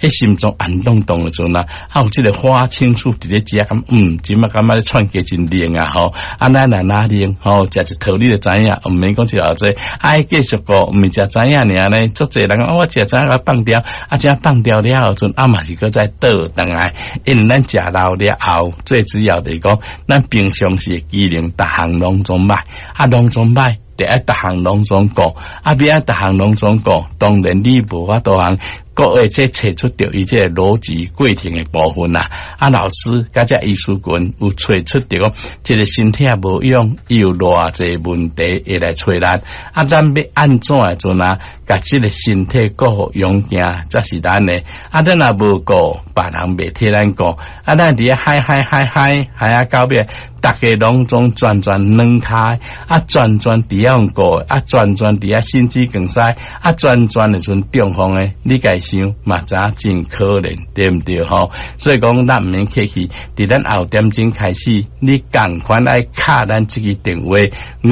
迄心中暗动动的阵啊，有这个花青素伫咧食，即嘛感觉咧喘气真灵啊吼，咱哪灵吼，食一套你就知影，毋免讲就后做，爱继续过，毋是食知影尔呢，足侪人讲我食知影甲放掉，这放掉了后阵嘛是搁再倒转来，因为咱食老了后，最主要的讲，咱平常时机能逐项拢总歹，拢总歹。得爱逐项拢总过，别逐项拢总过，当然你无法度项各位这找出着伊这逻辑过程的部分啦。老师甲这艺术群有找出着这个身体无用，有偌济问题会来找咱。咱要安怎来做呢？甲这个身体顾好用行，才是咱的。咱若无顾，别人袂替咱顾。咱伫遐嗨到尾，大家拢总转软开，转伫遐顾，转伫遐心肌梗塞，转的阵中风的，你家想嘛知真可怜，对毋对吼？所以讲咱毋免客气，伫咱后点钟开始，你赶快来敲咱这个电话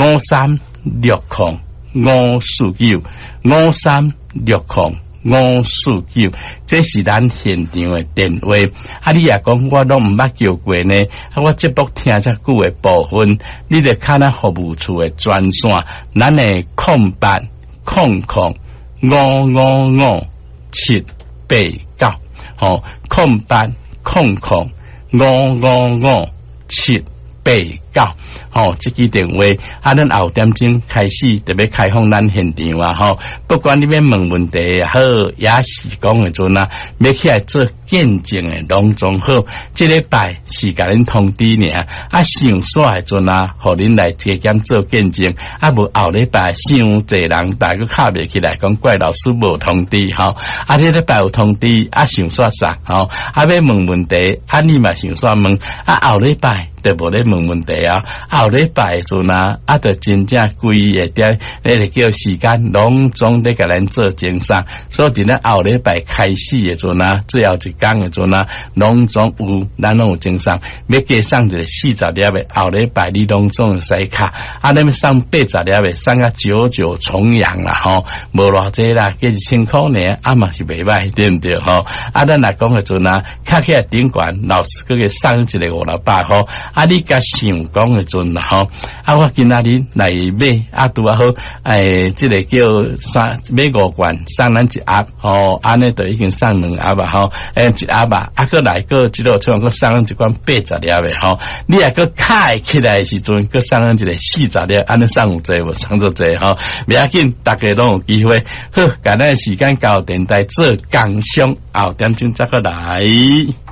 53605369，这是咱现场的电话。你也讲我都毋捌叫过呢，我节目听遮久的部分，你就看咱服务处的专线，咱的0800555789，0800555789。这支电话咱后点钟开始特别开放咱现场啊不管你要问问题也好，也是讲的阵要起来做见证的拢总好。这礼拜是甲恁通知尔，上煞的阵互恁来提检做见证，无后礼拜伤侪人大家敲袂起来，讲怪老师无通知这礼拜有通知上煞啥要问问题你嘛上煞问后礼拜就无咧问问题后礼拜阵就真正规个点那个叫时间拢总咧甲咱做精算，所以咱后礼拜开始的阵最后一天的阵拢总有咱拢有精算，要加送一个40粒的，后礼拜你拢总有使卡咱要送80粒的，送到99重阳啦无偌济啦，加1000块呢嘛是袂歹，对毋对咱来讲的阵卡起来顶悬，老师搁个送一个500块你甲想讲的阵我今仔日来买拄好这个叫买5罐送咱一盒安尼就已经送2盒一盒搁来个即落像搁送咱一罐80粒的你也搁开起来的时阵搁送咱一个40粒，安尼送有济无？送做济不要紧，大家拢有机会。好，今日时间到电台做工商，后点钟再过来。